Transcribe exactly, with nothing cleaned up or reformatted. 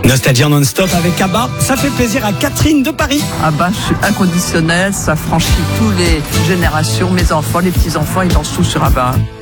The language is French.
Nostalgie en non-stop avec Abba. Ça fait plaisir à Catherine de Paris. Abba, je suis inconditionnel. Ça franchit toutes les générations. Mes enfants, les petits-enfants, ils dansent tous sur Abba.